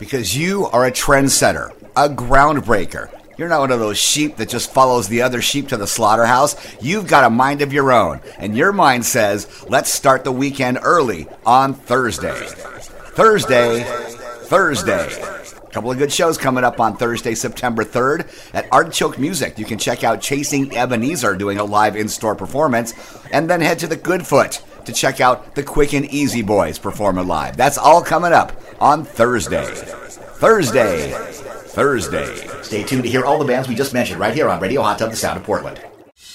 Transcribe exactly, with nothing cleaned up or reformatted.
because you are a trendsetter, a groundbreaker. You're not one of those sheep that just follows the other sheep to the slaughterhouse. You've got a mind of your own, and your mind says, let's start the weekend early on Thursday. Thursday, Thursday. A couple of good shows coming up on Thursday, September third at Artichoke Music. You can check out Chasing Ebenezer doing a live in-store performance, and then head to the Goodfoot to check out the Quick and Easy Boys performing live. That's all coming up on Thursday. Thursday, Thursday. Stay tuned to hear all the bands we just mentioned right here on Radio Hot Tub, the Sound of Portland.